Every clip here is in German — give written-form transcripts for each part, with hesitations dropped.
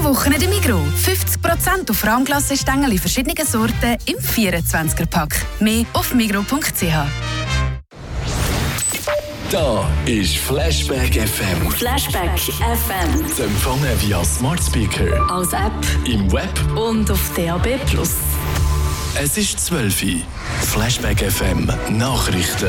Wochenende Migros. 50% auf Rahmglassestängel in verschiedenen Sorten im 24er-Pack. Mehr auf migros.ch. Da ist Flashback FM. Flashback FM. Zu empfangen via Smart Speaker, Als App im Web und auf DAB+. Es ist 12 Uhr. Flashback FM Nachrichten.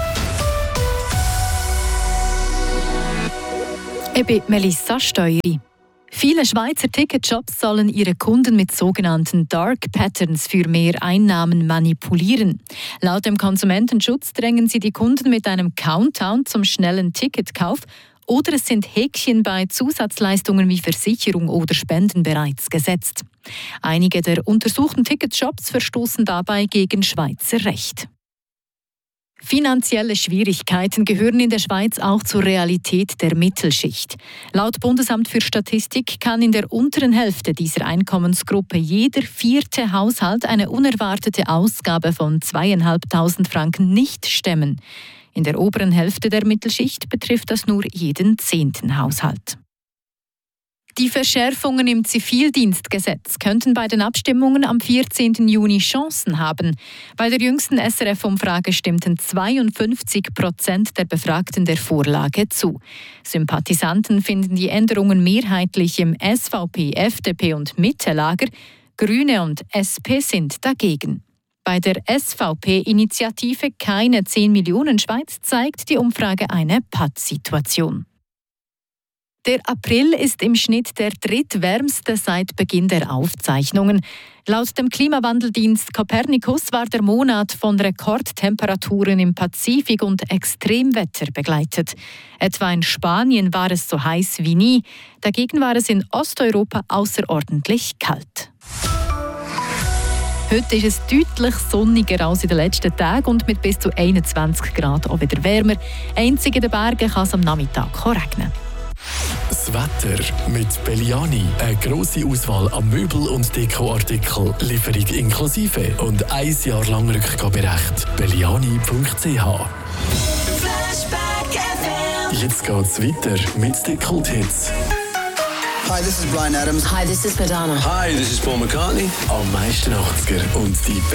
Ich bin Melissa Steueri. Viele Schweizer Ticketshops sollen ihre Kunden mit sogenannten Dark Patterns für mehr Einnahmen manipulieren. Laut dem Konsumentenschutz drängen sie die Kunden mit einem Countdown zum schnellen Ticketkauf oder es sind Häkchen bei Zusatzleistungen wie Versicherung oder Spenden bereits gesetzt. Einige der untersuchten Ticketshops verstoßen dabei gegen Schweizer Recht. Finanzielle Schwierigkeiten gehören in der Schweiz auch zur Realität der Mittelschicht. Laut Bundesamt für Statistik kann in der unteren Hälfte dieser Einkommensgruppe jeder 4. Haushalt eine unerwartete Ausgabe von 2'500 Franken nicht stemmen. In der oberen Hälfte der Mittelschicht betrifft das nur jeden 10. Haushalt. Die Verschärfungen im Zivildienstgesetz könnten bei den Abstimmungen am 14. Juni Chancen haben. Bei der jüngsten SRF-Umfrage stimmten 52% der Befragten der Vorlage zu. Sympathisanten finden die Änderungen mehrheitlich im SVP, FDP und Mitte-Lager. Grüne und SP sind dagegen. Bei der SVP-Initiative Keine 10 Millionen Schweiz zeigt die Umfrage eine Pattsituation. Der April ist im Schnitt der drittwärmste seit Beginn der Aufzeichnungen. Laut dem Klimawandeldienst Copernicus war der Monat von Rekordtemperaturen im Pazifik und Extremwetter begleitet. Etwa in Spanien war es so heiß wie nie. Dagegen war es in Osteuropa außerordentlich kalt. Heute ist es deutlich sonniger als in den letzten Tagen und mit bis zu 21 Grad auch wieder wärmer. Einzig in den Bergen kann es am Nachmittag regnen. Das Wetter mit Belliani. Eine grosse Auswahl an Möbel- und Dekoartikeln. Lieferung inklusive und 1 Jahr lang Rückgaberecht. Belliani.ch. Jetzt geht's weiter mit den Kulthits. Hi, this is Bryan Adams. Hi, this is Madonna. Hi, this is Paul McCartney. Am meisten 80er und die